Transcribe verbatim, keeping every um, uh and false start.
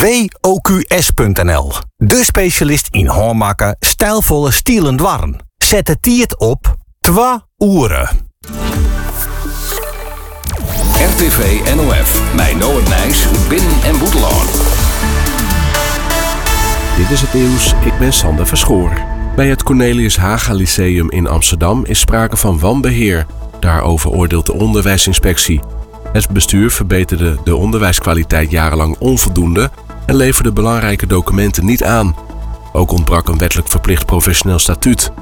W O Q S punt N L. De specialist in hoormaken, stijlvolle stielen dwarren. Zet het tiert op twee uren. R T V N O F, mijn Noord Nijs, Binnen en Boeteloon. Dit is het nieuws, ik ben Sander Verschoor. Bij het Cornelius Haga Lyceum in Amsterdam is sprake van wanbeheer. Daarover oordeelt de onderwijsinspectie. Het bestuur verbeterde de onderwijskwaliteit jarenlang onvoldoende en leverde belangrijke documenten niet aan. Ook ontbrak een wettelijk verplicht professioneel statuut.